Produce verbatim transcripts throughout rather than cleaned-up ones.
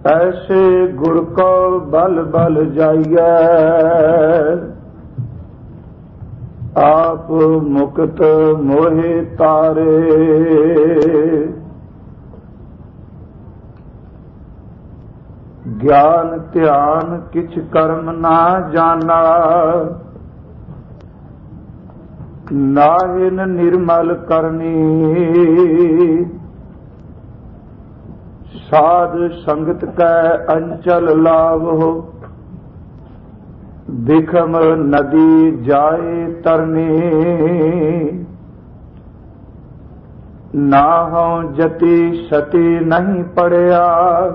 ऐसे गुर को बल बल जाइए, आप मुक्त मोहे तारे। ज्ञान ध्यान किछ कर्म ना जाना, नाहिन निर्मल करनी। साध संगत कै अंचल लावो, बिखम नदी जाए तरनी। नाहों जति सती नहीं पड़या,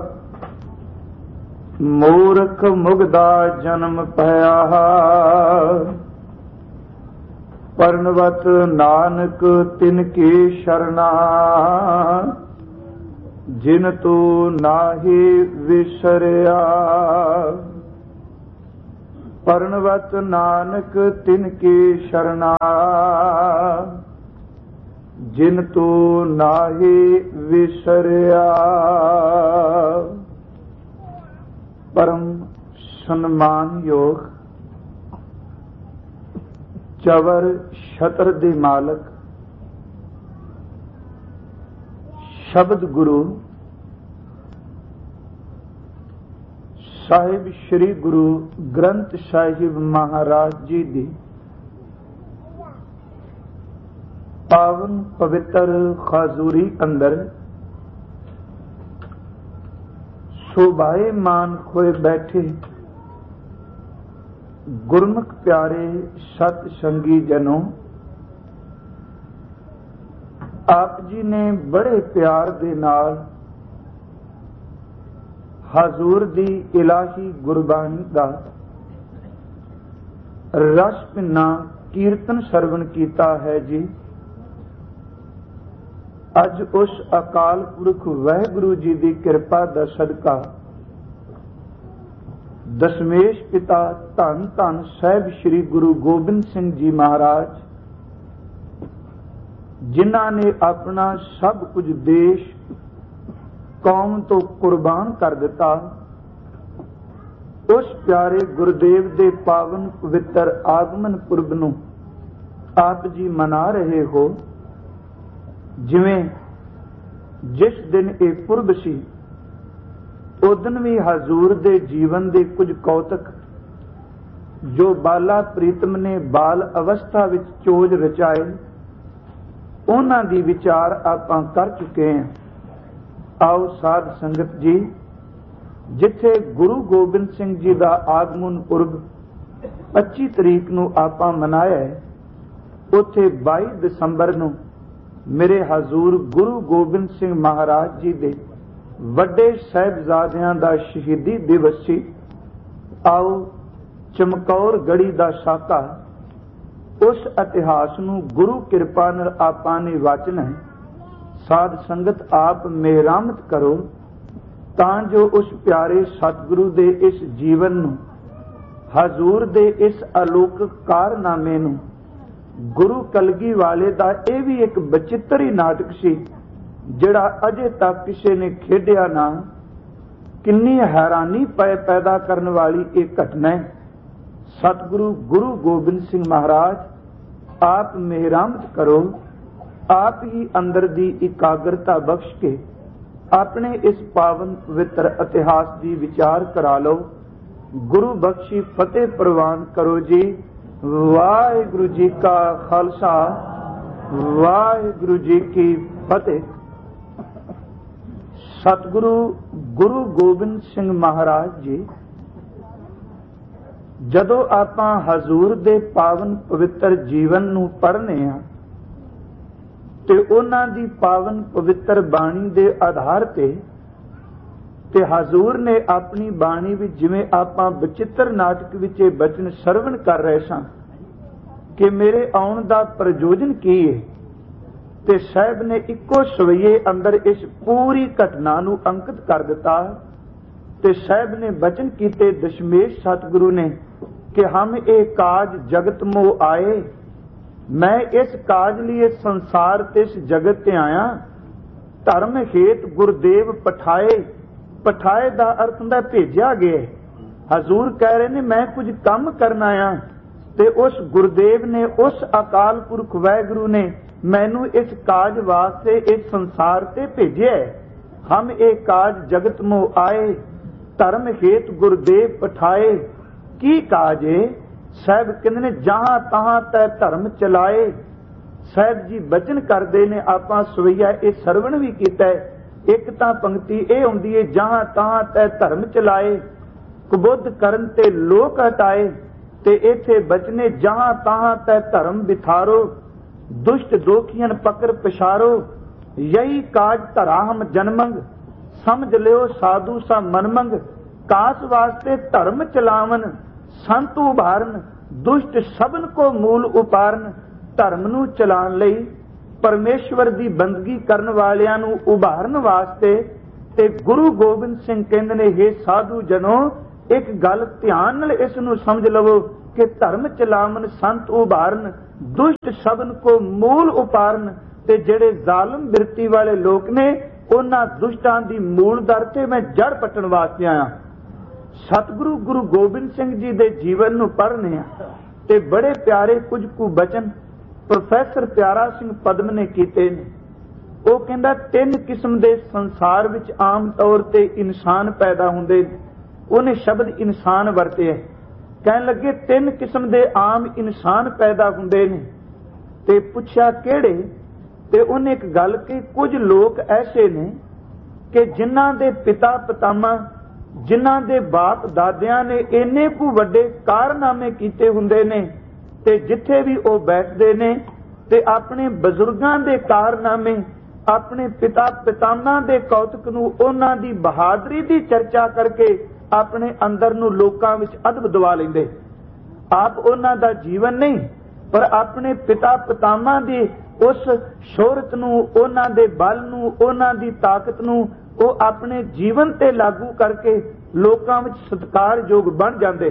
मूर्ख मुगदा जन्म पया। परनवत नानक तिनकी शरणा, जिन तू नाहि विसरिया। परनवत नानक तिनकी शरणा, जिन तू नाहि विसरिया। परम सन्मान योग चवर छत्र दे मालक शब्द गुरु साहिब श्री गुरु ग्रंथ साहिब महाराज जी दी पावन पवित्र खाजूरी अंदर शोभाए मान खोए बैठे गुरमुख प्यारे सत संगी जनों, आप जी ने बड़े प्यार दे नाल हजूर दी इलाही गुरबाणी दा रस पिन्ना कीर्तन सरवण कीता है जी। अज उस अकाल पुरख वाहिगुरु जी दी कृपा दा सदका दशमेश पिता धन धन साहिब श्री गुरु गोबिंद सिंह जी महाराज, जिन्हां ने अपना सब कुछ देश कौम तो कुर्बान कर दिता, उस प्यारे गुरुदेव दे पावन पवित्र आगमन पुरब नूं आप जी मना रहे हो। जिवें जिस दिन ये पुरब सी उदन भी हजूर दे जीवन दे कुछ कौतक जो बाला प्रीतम ने बाल अवस्था विच चोज रचाए, उन्हां दी विचार आपां कर चुके हैं। आओ साध संगत जी, जिथे गुरु गोबिंद सिंह जी दा आगमन पुरब पच्ची तरीक नूं आपां मनाया है, उथे बाई दसंबर नूं मेरे हजूर गुरु गोबिंद सिंह महाराज जी दे वड्डे साहिबजादियां दा शहीदी दिवस सी। आओ चमकौर गढ़ी दा साका उस इतिहास नूं गुरु कृपा नाल आपां ने वाचना है। साध संगत आप मेहरामत करो तां जो उस प्यारे सतगुरु दे इस जीवन नूं, हजूर दे इस अलौकिक कारनामे नूं, गुरु कलगी वाले दा यह भी एक बचित्र ही नाटक सी जिहड़ा अजे तक किसी ने खेडिया ना। किन्नी हैरानी पै पैदा करने वाली एक घटना है। सतगुरु गुरु गोबिंद सिंह महाराज आप मेहरामत करो, आप ही अंदर दी इकाग्रता बख्श के अपने इस पावन पवित्र इतिहास की विचार करा लो। गुरु बख्शी फतेह प्रवान करो जी। वाहिगुरु जी का खालसा, वाहिगुरु जी की फतेह। सतगुरु गुरु गोबिंद सिंह महाराज जी जदों आपां हजूर दे पावन पवित्र जीवन नूं पढ़ने आ ते उन्हां दी पावन पवित्र बाणी दे आधार ते ते हजूर ने अपनी बाणी विच जिवें आपां बचित्र नाटक विच बचन सरवण कर रहे सां कि मेरे आउण दा प्रयोजन की है, ते साहब ने इक्को सवैये अंदर इस पूरी घटना नूं अंकित कर दिता। ते साहब ने बचन कीते दशमेश सतगुरु ने कि हम ये काज जगत मोह आए, मैं इस काज लिए संसार ते इस जगत ते आया। धर्म हेत गुरुदेव पठाए, पठाए दा अर्थ हुंदा भेजिया गया। हजूर कह रहे ने मैं कुछ काम करना आ, ते उस गुरुदेव ने, उस अकाल पुरख वाहिगुरु ने मैनू इस काज वास्ते इस संसार ते भेजिया है। हम एक काज जगत मोह आए, धर्म हेत गुरुदेव पठाए। की काज है? साहब कहते ने जहां तहां तै धर्म चलाए। साहब जी बचन करते ने, आपां सवैया ये सरवण भी कीता है। एक तां पंक्ति ये आउंदी है, जहां तहां तै धर्म चलाए, कुबुद्ध करन ते लोक हटाए। ते इथे बचने जहां तहां तै धर्म बिथारो, दुष्ट दोखियन पकड़ पछारो। यही काज धरा हम जन्मंग, समझ लियो साधु सा मनमंग। कास वास्ते धर्म चलावन, संत उभारन, दुष्ट सबन को मूल उपारन। धर्म नू चलान लई, परमेश्वर दी बंदगी करन वालियां नू उभारन वास्ते ते गुरु गोबिंद सिंह कहंदे ने, हे साधु जनो, एक गल ध्यान नाल इस नू समझ लवो कि धर्म चलावन, संत उभारन, दुष्ट सबन को मूल उपारन। ते जेड़े जालम बिरती वाले लोग ने, उन्हां दुष्टां दी मूल दर ते मैं जड़ पट्टण वास्ते आया। सतगुरु गुरु गोबिंद सिंह जी दे जीवन नू पढ़ने आ ते बड़े प्यारे कुछ कु बचन प्रोफैसर प्यारा सिंह पद्म ने कीते ने। ਉਹ ਕਹਿੰਦਾ ਤਿੰਨ किस्म ਦੇ ਸੰਸਾਰ ਵਿੱਚ ਆਮ ਤੌਰ ਤੇ ਇਨਸਾਨ ਪੈਦਾ ਹੁੰਦੇ ਨੇ। ਉਹਨੇ ਸ਼ਬਦ ਇਨਸਾਨ ਵਰਤਿਆ। ਕਹਿਣ ਲੱਗੇ ਤਿੰਨ किस्म ਦੇ ਆਮ ਇਨਸਾਨ ਪੈਦਾ ਹੁੰਦੇ ਨੇ। ਤੇ ਪੁੱਛਿਆ ਕਿਹੜੇ? ਤੇ ਉਹਨੇ ਇੱਕ ਗੱਲ ਕਹੀ, ਕੁਝ ਲੋਕ ਐਸੇ ਨੇ ਕਿ ਜਿਨ੍ਹਾਂ ਦੇ ਪਿਤਾ ਪਤਾਮਾ, ਜਿਨ੍ਹਾਂ ਦੇ ਬਾਪ ਦਾਦਿਆਂ ਨੇ ਇੰਨੇ ਕੁ ਵੱਡੇ ਕਾਰਨਾਮੇ ਕੀਤੇ ਹੁੰਦੇ ਨੇ, ਤੇ ਜਿੱਥੇ ਵੀ ਉਹ ਬੈਠਦੇ ਨੇ ਤੇ ਆਪਣੇ ਬਜ਼ੁਰਗਾਂ ਦੇ ਕਾਰਨਾਮੇ, ਆਪਣੇ ਪਿਤਾ ਪਿਤਾਮਾ ਦੇ ਕੌਤਕ ਨੂੰ, ਉਹਨਾਂ ਦੀ ਬਹਾਦਰੀ ਦੀ ਚਰਚਾ ਕਰਕੇ ਆਪਣੇ ਅੰਦਰ ਨੂੰ ਲੋਕਾਂ ਵਿੱਚ ਅਦਬ ਦਵਾ ਲੈਂਦੇ। ਆਪ ਉਹਨਾਂ ਦਾ ਜੀਵਨ ਨਹੀਂ, ਪਰ ਆਪਣੇ ਪਿਤਾ ਪਿਤਾਮਾ ਦੀ ਉਸ ਸ਼ੋਹਰਤ ਨੂੰ, ਉਹਨਾਂ ਦੇ ਬਲ ਨੂੰ, ਉਹਨਾਂ ਦੀ ਤਾਕਤ ਨੂੰ ਉਹ ਆਪਣੇ ਜੀਵਨ ਤੇ ਲਾਗੂ ਕਰਕੇ ਲੋਕਾਂ ਵਿੱਚ ਸਤਿਕਾਰਯੋਗ ਬਣ ਜਾਂਦੇ।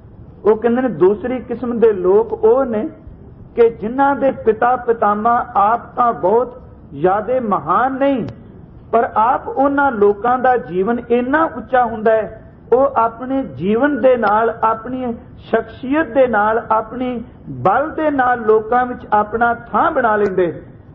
ਉਹ ਕਹਿੰਦੇ ਨੇ ਦੂਸਰੀ ਕਿਸਮ ਦੇ ਲੋਕ ਉਹ ਨੇ ਕਿ ਜਿਨ੍ਹਾਂ ਦੇ ਪਿਤਾ ਪਿਤਾਮਾ ਆਪ ਤਾਂ ਬਹੁਤ ਜ਼ਿਆਦੇ ਮਹਾਨ ਨਹੀਂ, ਪਰ ਆਪ ਉਹਨਾਂ ਲੋਕਾਂ ਦਾ ਜੀਵਨ ਇੰਨਾ ਉੱਚਾ ਹੁੰਦਾ ਹੈ, ਉਹ ਆਪਣੇ ਜੀਵਨ ਦੇ ਨਾਲ, ਆਪਣੀ ਸ਼ਖਸੀਅਤ ਦੇ ਨਾਲ, ਆਪਣੀ ਬਲ ਦੇ ਨਾਲ ਲੋਕਾਂ ਵਿੱਚ ਆਪਣਾ ਥਾਂ ਬਣਾ ਲੈਂਦੇ।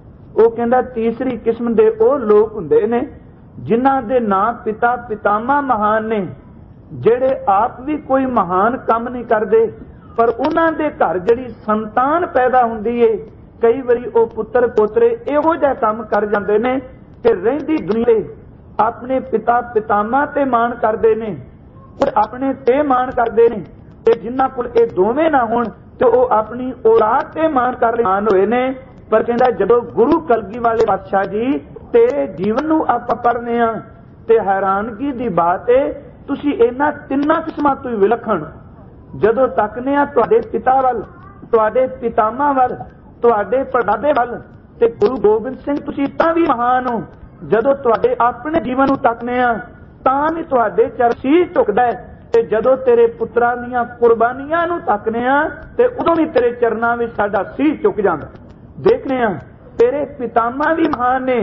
ਉਹ ਕਹਿੰਦਾ ਤੀਸਰੀ ਕਿਸਮ ਦੇ ਉਹ ਲੋਕ ਹੁੰਦੇ ਨੇ ਜਿਨ੍ਹਾਂ ਦੇ ਨਾਂ ਪਿਤਾ ਪਿਤਾਮਾ ਮਹਾਨ ਨੇ, ਜਿਹੜੇ ਆਪ ਵੀ ਕੋਈ ਮਹਾਨ ਕੰਮ ਨਹੀਂ ਕਰਦੇ, ਪਰ ਉਹਨਾਂ ਦੇ ਘਰ ਜਿਹੜੀ ਸੰਤਾਨ ਪੈਦਾ ਹੁੰਦੀ ਏ, ਕਈ ਵਾਰੀ ਉਹ ਪੁੱਤਰ ਪੋਤਰੇ ਇਹੋ ਜਿਹਾ ਕੰਮ ਕਰ ਜਾਂਦੇ ਨੇ ਕਿ ਰਹਿੰਦੀ ਦੁਨੀਆ ਆਪਣੇ ਪਿਤਾ ਪਿਤਾਮਾ ਤੇ ਮਾਣ ਕਰਦੇ ਨੇ, ਪਰ ਆਪਣੇ ਤੇ ਮਾਣ ਕਰਦੇ ਨੇ। ਤੇ ਜਿਨ੍ਹਾਂ ਕੋਲ ਇਹ ਦੋਵੇਂ ਨਾ ਹੋਣ ਤੇ ਉਹ ਆਪਣੀ ਔਲਾਦ ਤੇ ਮਾਣ ਕਰ ਲੈਣ ਹੋਏ ਨੇ। ਪਰ ਕਹਿੰਦਾ ਜਦੋਂ ਗੁਰੂ ਕਲਗੀ ਵਾਲੇ ਪਾਤਸ਼ਾਹ ਜੀ ਤੇਰੇ ਜੀਵਨ ਨੂੰ ਆਪਾਂ ਪੜ੍ਹਨੇ ਆ ਤੇ ਹੈਰਾਨਗੀ ਦੀ ਬਾਤ ਏ, ਤੁਸੀਂ ਇਹਨਾਂ ਤਿੰਨਾਂ ਕਿਸਮਾਂ ਤੋਂ ਵਿਲੱਖਣ ਜਦੋਂ ਤੱਕਨੇ ਆ ਤੁਹਾਡੇ ਪਿਤਾ ਵੱਲ, ਤੁਹਾਡੇ ਪਿਤਾਮਾ ਵੱਲ, ਤੁਹਾਡੇ ਪੜਦਾਦੇ ਵੱਲ, ਤੇ ਗੁਰੂ ਗੋਬਿੰਦ ਸਿੰਘ ਤੁਸੀਂ ਤਾਂ ਵੀ ਮਹਾਨ ਹੋ। ਜਦੋਂ ਤੁਹਾਡੇ ਆਪਣੇ ਜੀਵਨ ਨੂੰ ਤੱਕਨੇ ਆ ਤਾਂ ਵੀ ਤੁਹਾਡੇ ਚਰਨ ਸੀਸ ਝੁਕਦਾ ਹੈ, ਤੇ ਜਦੋਂ ਤੇਰੇ ਪੁੱਤਰਾਂ ਦੀਆਂ ਕੁਰਬਾਨੀਆਂ ਨੂੰ ਤੱਕਨੇ ਆ ਤੇ ਉਦੋਂ ਵੀ ਤੇਰੇ ਚਰਨਾਂ ਵਿੱਚ ਸਾਡਾ ਸੀਸ ਝੁਕ ਜਾਂਦਾ। ਦੇਖਨੇ ਆ ਤੇਰੇ ਪਿਤਾਮਾ ਵੀ ਮਹਾਨ ਨੇ,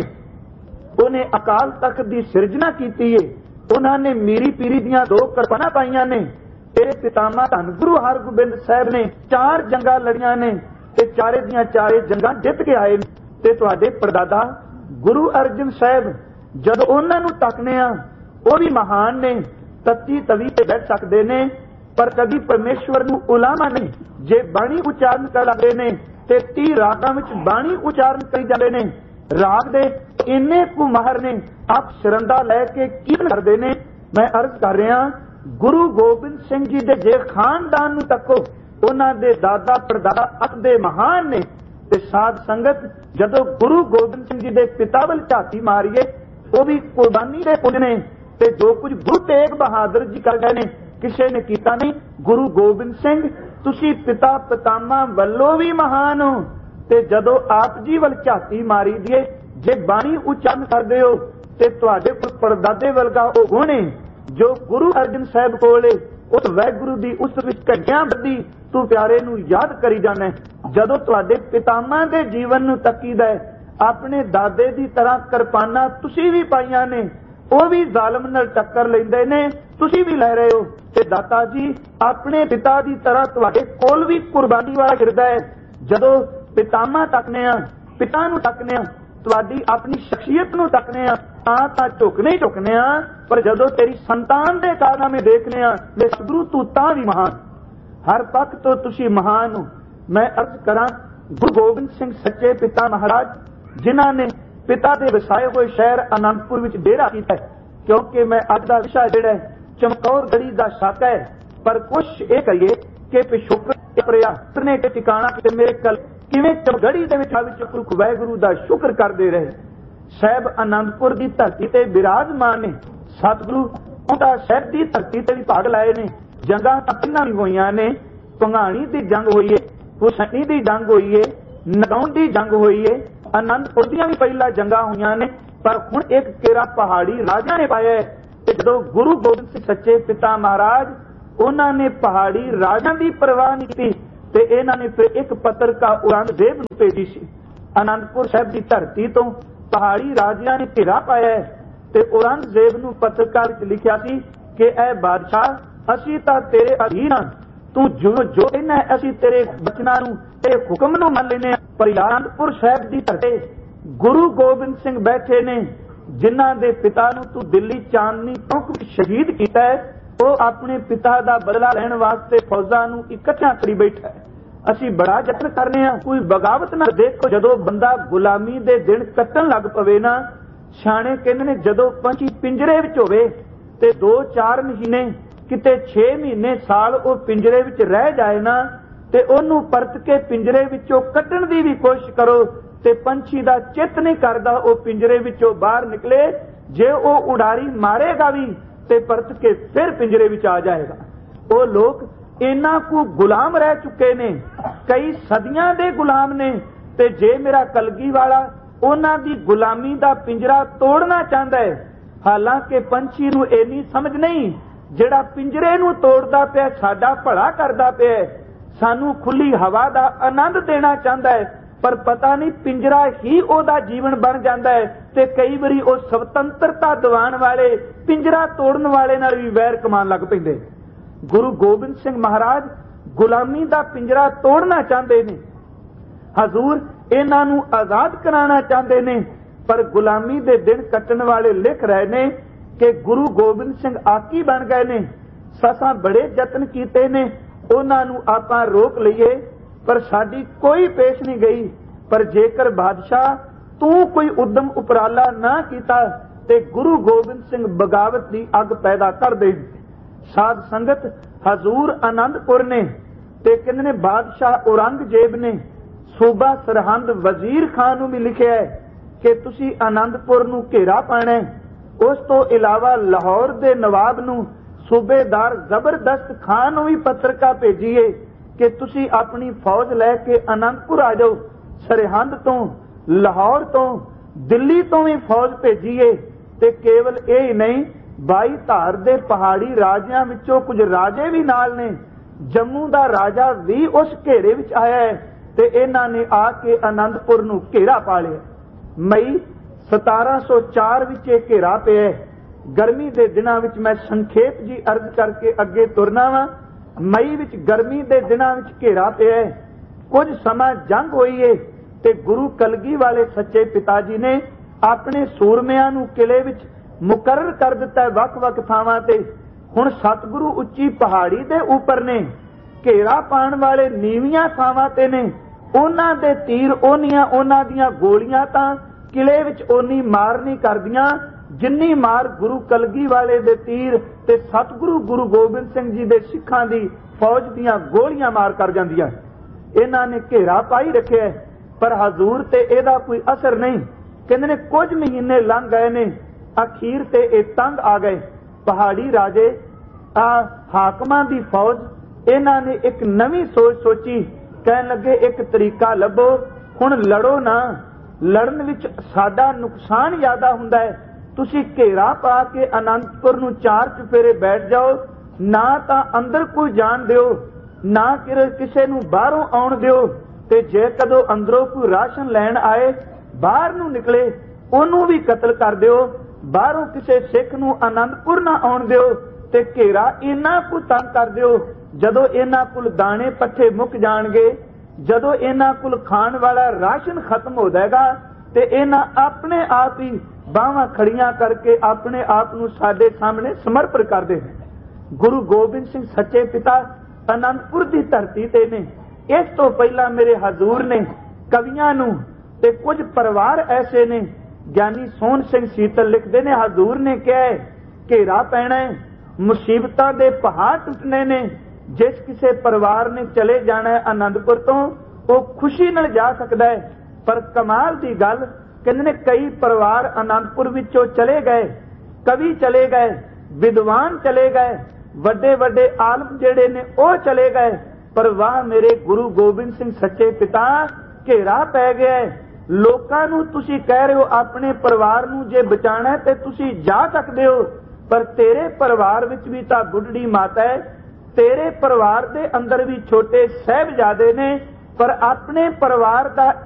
ਉਹਨੇ ਅਕਾਲ ਤਖਤ ਦੀ ਸਿਰਜਣਾ ਕੀਤੀ ਏ, ਉਹਨਾਂ ਨੇ ਮੀਰੀ ਪੀਰੀ ਦੀਆਂ ਦੋ ਕਿਰਪਾਨਾਂ ਪਾਈਆਂ ਨੇ। ਤੇਰੇ ਪਿਤਾਮਾ ਧੰਨ ਗੁਰੂ ਹਰਗੋਬਿੰਦ ਸਾਹਿਬ ਨੇ ਚਾਰ ਜੰਗਾਂ ਲੜੀਆਂ ਨੇ ਤੇ ਚਾਰੇ ਦੀਆਂ ਚਾਰੇ ਜੰਗਾਂ ਜਿੱਤ ਕੇ ਆਏ। ਤੇ ਤੁਹਾਡੇ ਪੜਦਾਦਾ ਗੁਰੂ ਅਰਜਨ ਸਾਹਿਬ, ਜਦੋਂ ਉਹਨਾਂ ਨੂੰ ਤੱਕਨੇ ਆ ਉਹ ਵੀ ਮਹਾਨ ਨੇ, ਤੱਤੀ ਤਵੀ ਤੇ ਬੈਠ ਸਕਦੇ ਨੇ, ਪਰ ਕਦੀ ਪਰਮੇਸ਼ਵਰ ਨੂੰ ਉਲਾਮਾ ਨਹੀਂ। ਜੇ ਬਾਣੀ ਉਚਾਰਨ ਕਰ ਲੱਗਦੇ ਨੇ ਤੇ ਤੀਹ ਰਾਗਾਂ ਵਿੱਚ ਬਾਣੀ ਉਚਾਰਨ ਕਰੀ ਜਾਂਦੇ ਨੇ, ਰਾਗ ਦੇ ਇੰਨੇ ਕੁ ਮਾਹਰ ਨੇ, ਆਪ ਸ਼ਰੰਦਾ ਲੈ ਕੇ ਕੀਰਤਨ ਕਰਦੇ ਨੇ। ਮੈਂ ਅਰਜ਼ ਕਰ ਰਿਹਾ, ਗੁਰੂ ਗੋਬਿੰਦ ਸਿੰਘ ਜੀ ਦੇ ਜੇ ਖਾਨਦਾਨ ਨੂੰ ਤੱਕੋ, ਉਹਨਾਂ ਦੇ ਦਾਦਾ ਪੜਦਾਦਾ ਅਤ ਦੇ ਮਹਾਨ ਨੇ। ਤੇ ਸਾਧ ਸੰਗਤ ਜਦੋਂ ਗੁਰੂ ਗੋਬਿੰਦ ਸਿੰਘ ਜੀ ਦੇ ਪਿਤਾ ਵੱਲ ਝਾਤੀ ਮਾਰੀਏ, ਉਹ ਵੀ ਕੁਰਬਾਨੀ ਦੇ ਪੁੰਜ ਨੇ। ਤੇ ਜੋ ਕੁਝ ਗੁਰੂ ਤੇਗ ਬਹਾਦਰ ਜੀ ਕਰ ਗਏ ਨੇ ਕਿਸੇ ਨੇ ਕੀਤਾ ਨਹੀਂ। ਗੁਰੂ ਗੋਬਿੰਦ ਸਿੰਘ ਤੁਸੀਂ ਪਿਤਾ ਪਿਤਾਮਾ ਵੱਲੋਂ ਵੀ ਮਹਾਨ ਹੋ, ਤੇ ਜਦੋਂ ਆਪ ਜੀ ਵੱਲ ਝਾਤੀ ਮਾਰੀ ਦੀਏ, ਜੇ ਬਾਣੀ ਉਚਾਰਨ ਕਰਦੇ ਹੋ ਤੇ ਤੁਹਾਡੇ ਕੋਲ ਪੜਦਾਦੇ ਵਰਗਾ ਉਹ ਗੁਣ ਹੈ ਜੋ ਗੁਰੂ ਅਰਜਨ ਸਾਹਿਬ ਕੋਲੇ ਉਸ ਵਾਹਿਗੁਰੂ ਦੀ ਉਸ ਵਿੱਚ ਘੰਟਿਆਂ ਬੱਧੀ ਤੂੰ ਪਿਆਰੇ ਨੂੰ ਯਾਦ ਕਰੀ ਜਾਣਾ। ਜਦੋਂ ਤੁਹਾਡੇ ਪਿਤਾਮਾ ਦੇ ਜੀਵਨ ਨੂੰ ਤੱਕੀਦਾ, ਆਪਣੇ ਦਾਦੇ ਦੀ ਤਰ੍ਹਾਂ ਕਿਰਪਾਨਾਂ ਤੁਸੀਂ ਵੀ ਪਾਈਆਂ ਨੇ, ਉਹ ਵੀ ਜ਼ਾਲਮ ਨਾਲ ਟੱਕਰ ਲੈਂਦੇ ਨੇ, ਤੁਸੀਂ ਵੀ ਲੈ ਰਹੇ ਹੋ। ਤੇ ਦਾਤਾ ਜੀ ਆਪਣੇ ਪਿਤਾ ਦੀ ਤਰ੍ਹਾਂ ਤੁਹਾਡੇ ਕੋਲ ਵੀ ਕੁਰਬਾਨੀ ਵਾਲਾ ਹਿਰਦਾ ਹੈ। ਜਦੋਂ ਪਿਤਾਮਾ ਤੱਕਨੇ ਆ, ਪਿਤਾ ਨੂੰ ਤੱਕਨੇ ਆ, ਤੁਹਾਡੀ ਆਪਣੀ ਸ਼ਖਸੀਅਤ ਨੂੰ ਤੱਕਨੇ ਆ ਤਾਂ ਤਾਂ ਝੁਕਨੇ ਹੀ ਝੁਕਨੇ ਆ, ਪਰ ਜਦੋਂ ਤੇਰੀ ਸੰਤਾਨ ਦੇ ਕਾਰਨਾਮੇ ਦੇਖਨੇ ਆ ਤੇ ਸਤਿਗੁਰੂ ਤੂੰ ਤਾਂ ਵੀ ਮਹਾਨ, ਹਰ ਪੱਖ ਤੋਂ ਤੁਸੀਂ ਮਹਾਨ ਹੋ। ਮੈਂ ਅਰਜ਼ ਕਰਾਂ ਗੁਰੂ ਗੋਬਿੰਦ ਸਿੰਘ ਸੱਚੇ ਪਿਤਾ ਮਹਾਰਾਜ ਜਿਨ੍ਹਾਂ ਨੇ ਪਿਤਾ ਦੇ ਵਸਾਏ ਹੋਏ ਸ਼ਹਿਰ ਅਨੰਦਪੁਰ ਵਿੱਚ ਡੇਰਾ ਕੀਤਾ ਹੈ, ਕਿਉਂਕਿ ਮੈਂ ਅੱਜ ਦਾ ਵਿਸ਼ਾ ਜਿਹੜਾ ਹੈ ਚਮਕੌਰ ਗੜੀ ਦਾ ਸ਼ੱਕ ਹੈ, ਪਰ ਕੁਛ ਇਹ ਕਹੀਏ ਕਿ ਪਿਛੋਕੜ ਪ੍ਰਿਆ ਨੇ ਟਿਕਾਣਾ ਕਿਤੇ ਮੇਰੇ ਕਲ ਕਿਵੇਂ ਚਮਗੜੀ ਦੇ ਵਿੱਚ ਵਿੱਚ ਪੁਰਖ ਵਾਹਿਗੁਰੂ ਦਾ ਸ਼ੁਕਰ ਕਰਦੇ ਰਹੇ। ਸਾਹਿਬ ਅਨੰਦਪੁਰ ਦੀ ਧਰਤੀ ਤੇ ਬਿਰਾਜਮਾਨ ਨੇ, ਸਤਿਗੁਰੂ ਉਹਦਾ ਸਾਹਿਬ ਦੀ ਧਰਤੀ ਤੇ ਵੀ ਭਾਗ ਲਾਏ ਨੇ। ਜੰਗਾਂ ਤਾਂ ਪਹਿਲਾਂ ਵੀ ਹੋਈਆਂ ਨੇ, ਭੰਗਾਣੀ ਦੀ ਜੰਗ ਹੋਈ ਹੈ, ਹੁਸੈਨੀ ਦੀ ਜੰਗ ਹੋਈ ਹੈ, ਨਗਾਉਣ ਦੀ ਜੰਗ ਹੋਈ ਹੈ, ਅਨੰਦਪੁਰ ਦੀਆਂ ਵੀ ਪਹਿਲਾਂ ਜੰਗਾਂ ਹੋਈਆਂ ਨੇ, ਪਰ ਹੁਣ ਇੱਕ ਕੇਰਾ ਪਹਾੜੀ ਰਾਜਾ ਨੇ ਪਾਇਆ ਹੈ। ਤੇ ਜਦੋਂ ਗੁਰੂ ਗੋਬਿੰਦ ਸਿੰਘ ਸੱਚੇ ਪਿਤਾ ਮਹਾਰਾਜ ਉਹਨਾਂ ਨੇ ਪਹਾੜੀ ਰਾਜਾਂ ਦੀ ਪਰਵਾਹ ਨਹੀਂ ਕੀਤੀ ਤੇ ਇਹਨਾਂ ਨੇ ਫਿਰ ਇੱਕ ਪੱਤਰਕਾਰ ਔਰੰਗਜ਼ੇਬ ਨੂੰ ਭੇਜੀ ਸੀ। ਅਨੰਦਪੁਰ ਸਾਹਿਬ ਦੀ ਧਰਤੀ ਤੋਂ ਪਹਾੜੀ ਰਾਜਿਆਂ ਨੇ ਘੇਰਾ ਪਾਇਆ ਹੈ ਤੇ ਔਰੰਗਜ਼ੇਬ ਨੂੰ ਪੱਤਰਕਾਰ ਵਿੱਚ ਲਿਖਿਆ ਸੀ ਕਿ ਇਹ ਬਾਦਸ਼ਾਹ ਅਸੀਂ ਤਾਂ ਤੇਰੇ ਅਧੀਨ ਹਾਂ, ਤੂੰ ਜੋ ਜੋ ਕਹਿੰਦਾ ਅਸੀਂ ਤੇਰੇ ਬਚਨਾਂ ਨੂੰ ਤੇਰੇ ਹੁਕਮ ਨੂੰ ਮੰਨ ਲੈਂਦੇ ਹਾਂ। ਪਰ ਅਨੰਦਪੁਰ ਸਾਹਿਬ ਦੀ ਧਰਤੀ ਗੁਰੂ ਗੋਬਿੰਦ ਸਿੰਘ ਬੈਠੇ ਨੇ, ਜਿਨ੍ਹਾਂ ਦੇ ਪਿਤਾ ਨੂੰ ਤੂੰ ਦਿੱਲੀ ਚਾਂਦਨੀ ਚੌਕ ਵਿੱਚ ਸ਼ਹੀਦ ਕੀਤਾ ਹੈ, ਉਹ ਆਪਣੇ ਪਿਤਾ ਦਾ ਬਦਲਾ ਲੈਣ ਵਾਸਤੇ ਫੌਜਾਂ ਨੂੰ ਇਕੱਠਿਆਂ ਕਰੀ ਬੈਠਾ ਹੈ। ਅਸੀਂ ਬੜਾ ਯਤਨ ਕਰਨੇ ਆ, ਕੋਈ ਬਗਾਵਤ ਨਾ। ਦੇਖੋ ਜਦੋਂ ਬੰਦਾ ਗੁਲਾਮੀ ਦੇ ਦਿਨ ਕੱਟਣ ਲੱਗ ਪਵੇ ਨਾ, ਸਿਆਣੇ ਕਹਿੰਦੇ ਨੇ ਜਦੋਂ ਪੰਛੀ ਪਿੰਜਰੇ ਵਿੱਚ ਹੋਵੇ ਤੇ ਦੋ ਚਾਰ ਮਹੀਨੇ ਕਿਤੇ ਛੇ ਮਹੀਨੇ ਸਾਲ ਉਹ ਪਿੰਜਰੇ ਵਿੱਚ ਰਹਿ ਜਾਏ ਨਾ, ਤੇ ਉਹਨੂੰ ਪਰਤ ਕੇ ਪਿੰਜਰੇ ਵਿੱਚੋਂ ਕੱਢਣ ਦੀ ਵੀ ਕੋਸ਼ਿਸ਼ ਕਰੋ ਤੇ ਪੰਛੀ ਦਾ ਚਿੱਤ ਨਹੀਂ ਕਰਦਾ ਉਹ ਪਿੰਜਰੇ ਵਿੱਚੋਂ ਬਾਹਰ ਨਿਕਲੇ। ਜੇ ਉਹ ਉਡਾਰੀ ਮਾਰੇਗਾ ਵੀ ਤੇ ਪਰਤ ਕੇ ਫਿਰ ਪਿੰਜਰੇ ਵਿੱਚ ਆ ਜਾਏਗਾ। ਉਹ ਲੋਕ ਇਹਨਾਂ ਕੁ ਗੁਲਾਮ ਰਹਿ ਚੁੱਕੇ ਨੇ, ਕਈ ਸਦੀਆਂ ਦੇ ਗੁਲਾਮ ਨੇ। ਤੇ ਜੇ ਮੇਰਾ ਕਲਗੀ ਵਾਲਾ ਉਹਨਾਂ ਦੀ ਗੁਲਾਮੀ ਦਾ ਪਿੰਜਰਾ ਤੋੜਨਾ ਚਾਹੁੰਦਾ ਹੈ, ਹਾਲਾਂਕਿ ਪੰਛੀ ਨੂੰ ਇੰਨੀ ਸਮਝ ਨਹੀਂ, ਜਿਹੜਾ ਪਿੰਜਰੇ ਨੂੰ ਤੋੜਦਾ ਪਿਆ ਸਾਡਾ ਭਲਾ ਕਰਦਾ ਪਿਆ, ਸਾਨੂੰ ਖੁੱਲੀ ਹਵਾ ਦਾ ਆਨੰਦ ਦੇਣਾ ਚਾਹੁੰਦਾ ਹੈ, ਪਰ ਪਤਾ ਨਹੀਂ ਪਿੰਜਰਾ ਹੀ ਉਹਦਾ ਜੀਵਨ ਬਣ ਜਾਂਦਾ ਹੈ। ਤੇ ਕਈ ਵਾਰੀ ਉਹ ਸੁਤੰਤਰਤਾ ਦਿਵਾਉਣ ਵਾਲੇ ਪਿੰਜਰਾ ਤੋੜਨ ਵਾਲੇ ਨਾਲ ਵੀ ਵੈਰ ਕਮਾਉਣ ਲੱਗ ਪੈਂਦੇ। ਗੁਰੂ ਗੋਬਿੰਦ ਸਿੰਘ ਮਹਾਰਾਜ ਗੁਲਾਮੀ ਦਾ ਪਿੰਜਰਾ ਤੋੜਨਾ ਚਾਹੁੰਦੇ ਨੇ, ਹਜ਼ੂਰ ਇਹਨਾਂ ਨੂੰ ਆਜ਼ਾਦ ਕਰਾਉਣਾ ਚਾਹੁੰਦੇ ਨੇ, ਪਰ ਗੁਲਾਮੀ ਦੇ ਦਿਨ ਕੱਟਣ ਵਾਲੇ ਲਿਖ ਰਹੇ ਨੇ ਕਿ ਗੁਰੂ ਗੋਬਿੰਦ ਸਿੰਘ ਆਕੀ ਬਣ ਗਏ ਨੇ। ਸਸਾਂ ਬੜੇ ਯਤਨ ਕੀਤੇ ਨੇ ਉਹਨਾਂ ਨੂੰ ਆਪਾਂ ਰੋਕ ਲਈਏ, ਪਰ ਸਾਡੀ ਕੋਈ ਪੇਸ਼ ਨਹੀਂ ਗਈ। ਪਰ ਜੇਕਰ ਬਾਦਸ਼ਾਹ ਤੂੰ ਕੋਈ ਉਦਮ ਉਪਰਾਲਾ ਨਾ ਕੀਤਾ ਤੇ ਗੁਰੂ ਗੋਬਿੰਦ ਸਿੰਘ ਬਗਾਵਤ ਦੀ ਅੱਗ ਪੈਦਾ ਕਰ ਦੇ। ਸਾਧ ਸੰਗਤ ਹਜ਼ੂਰ ਆਨੰਦਪੁਰ ਨੇ ਤੇ ਕਹਿੰਦੇ ਨੇ ਬਾਦਸ਼ਾਹ ਔਰੰਗਜ਼ੇਬ ਨੇ ਸੂਬਾ ਸਰਹੰਦ ਵਜ਼ੀਰ ਖਾਨ ਨੂੰ ਵੀ ਲਿਖਿਆ ਹੈ ਕਿ ਤੁਸੀਂ ਆਨੰਦਪੁਰ ਨੂੰ ਘੇਰਾ ਪਾਣਾ। ਉਸ ਤੋਂ ਇਲਾਵਾ ਲਾਹੌਰ ਦੇ ਨਵਾਬ ਨੂੰ ਸੂਬੇਦਾਰ ਜ਼ਬਰਦਸਤ ਖਾਨ ਨੂੰ ਵੀ ਪੱਤਰਕਾ ਭੇਜੀਏ ਕਿ ਤੁਸੀਂ ਆਪਣੀ ਫੌਜ ਲੈ ਕੇ ਆਨੰਦਪੁਰ ਆ ਜਾਓ। ਸਰਹੰਦ ਤੋਂ, ਲਾਹੌਰ ਤੋਂ, ਦਿੱਲੀ ਤੋਂ ਵੀ ਫੌਜ ਭੇਜੀਏ। ਤੇ ਕੇਵਲ ਇਹ ਹੀ ਨਹੀਂ, ਬਾਈ ਧਾਰ ਦੇ ਪਹਾੜੀ ਰਾਜਿਆਂ ਵਿੱਚੋਂ ਕੁਝ ਰਾਜੇ ਵੀ ਨਾਲ ਨੇ। ਜੰਮੂ ਦਾ ਰਾਜਾ ਵੀ ਉਸ ਘੇਰੇ ਵਿੱਚ ਆਇਆ ਹੈ ਤੇ ਇਹਨਾਂ ਨੇ ਆ ਕੇ ਆਨੰਦਪੁਰ ਨੂੰ ਘੇਰਾ ਪਾ ਲਿਆ। ਮਈ ਸਤਾਰਾਂ ਸੌ ਚਾਰ ਵਿੱਚ ਇਹ ਘੇਰਾ ਪਿਆ। ਗਰਮੀ ਦੇ ਦਿਨਾਂ ਵਿੱਚ ਮੈਂ ਸੰਖੇਪ ਜੀ ਅਰਜ਼ ਕਰਕੇ ਅੱਗੇ ਤੁਰਨਾ ਵਾ। ਮਈ ਵਿੱਚ ਗਰਮੀ ਦੇ ਦਿਨਾਂ ਵਿੱਚ ਘੇਰਾ ਪਿਆ। ਕੁਝ ਸਮਾਂ ਜੰਗ ਹੋਈ ਏ ਤੇ ਗੁਰੂ ਕਲਗੀ ਵਾਲੇ ਸੱਚੇ ਪਿਤਾ ਜੀ ਨੇ ਆਪਣੇ ਸੂਰਮਿਆਂ ਨੂੰ ਕਿਲੇ ਵਿੱਚ ਮੁਕਰਰ ਕਰ ਦਿੱਤਾ ਵੱਖ-ਵੱਖ ਥਾਵਾਂ ਤੇ। ਹੁਣ ਸਤਿਗੁਰੂ ਉੱਚੀ ਪਹਾੜੀ ਦੇ ਉੱਪਰ ਨੇ, ਘੇਰਾ ਪਾਉਣ ਵਾਲੇ ਨੀਵੀਆਂ ਥਾਵਾਂ ਤੇ ਨੇ। ਉਹਨਾਂ ਦੇ ਤੀਰ, ਉਹਨੀਆਂ ਉਹਨਾਂ ਦੀਆਂ ਗੋਲੀਆਂ ਤਾਂ ਕਿਲੇ ਵਿੱਚ ਓਨੀ ਮਾਰ ਨਹੀਂ ਕਰਦੀਆਂ ਜਿੰਨੀ ਮਾਰ ਗੁਰੂ ਕਲਗੀ ਵਾਲੇ ਦੇ ਤੀਰ ਤੇ ਸਤਿਗੁਰੂ ਗੁਰੂ ਗੋਬਿੰਦ ਸਿੰਘ ਜੀ ਦੇ ਸਿੱਖਾਂ ਦੀ ਫੌਜ ਦੀਆਂ ਗੋਲੀਆਂ ਮਾਰ ਕਰ ਜਾਂਦੀਆਂ। ਇਹਨਾਂ ਨੇ ਘੇਰਾ ਪਾਈ ਰੱਖਿਆ, ਪਰ ਹਜ਼ੂਰ ਤੇ ਇਹਦਾ ਕੋਈ ਅਸਰ ਨਹੀਂ। ਕਹਿੰਦੇ ਨੇ ਕੁਝ ਮਹੀਨੇ ਲੰਘ ਗਏ ਨੇ, ਅਖੀਰ ਤੇ ਇਹ ਤੰਗ ਆ ਗਏ। ਪਹਾੜੀ ਰਾਜੇ ਆ ਹਾਕਮਾਂ ਦੀ ਫੌਜ, ਇਹਨਾਂ ਨੇ ਇੱਕ ਨਵੀਂ ਸੋਚ ਸੋਚੀ। ਕਹਿਣ ਲੱਗੇ ਇੱਕ ਤਰੀਕਾ ਲੱਭੋ, ਹੁਣ ਲੜੋ ਨਾ, ਲੜਨ ਵਿੱਚ ਸਾਡਾ ਨੁਕਸਾਨ ਜ਼ਿਆਦਾ ਹੁੰਦਾ ਹੈ। ਤੁਸੀਂ ਘੇਰਾ ਪਾ ਕੇ ਅਨੰਦਪੁਰ ਨੂੰ ਚਾਰ ਚੁਫੇਰੇ ਬੈਠ ਜਾਓ, ਨਾ ਤਾਂ ਅੰਦਰ ਕੋਈ ਜਾਣ ਦਿਓ, ਨਾ ਕਿਸੇ ਨੂੰ ਬਾਹਰੋਂ ਆਉਣ ਦਿਓ। ਤੇ ਜੇ ਕਦੋਂ ਅੰਦਰੋਂ ਕੋਈ ਰਾਸ਼ਨ ਲੈਣ ਆਏ, ਬਾਹਰ ਨੂੰ ਨਿਕਲੇ, ਉਹਨੂੰ ਵੀ ਕਤਲ ਕਰ ਦਿਓ। बाहरों किसी सिख नूं आनंदपुर ना आउण दिओ ते घेरा इन्ना कु तंग कर दिओ। जदों इन्हां कोल दाणे पट्ठे मुक जाणगे, जदों इन्हां कोल खाण वाला राशन खत्म हो जाएगा ते इन्हां अपने आप ही बाहां खड़ियां करके अपने आप नूं साडे सामने समर्पण करदे हैं। गुरु गोबिंद सिंह सच्चे पिता आनंदपुर की धरती ते ने। इस तो पहला मेरे हजूर ने कवियां नूं ते कुछ परिवार ऐसे ने, ज्ञानी सोहन सिंह सीतल लिखते ने, हजूर ने कहा है घेरा पैना है, मुसीबतां दे पहाड़ टुटने ने, जिस किसी परिवार ने चले जाना है आनंदपुर तो वो खुशी नाल जा सकता है। पर कमाल की गल कहंदे ने कई परिवार आनंदपुर विचों चले गए, कवि चले गए, विद्वान चले गए, वड्डे वड्डे आलम जेड़े ने वो चले गए, पर वाह मेरे गुरु गोबिंद सिंह सच्चे पिता घेरा पै गया है। लोकां नूं तुसीं कह रहे हो अपने परिवार नूं जे बचाना है ते तुसीं जा सकदे हो, पर तेरे परिवार विच भी तां बुढ़ड़ी माता है, तेरे परिवार दे अंदर भी छोटे साहिबजादे ने, पर अपने परिवार का